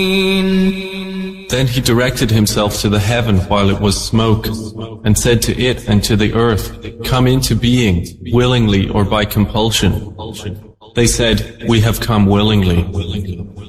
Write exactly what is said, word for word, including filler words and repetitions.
Then he directed himself to the heaven while it was smoke, and said to it and to the earth, "Come into being, willingly or by compulsion." They said, "We have come willingly."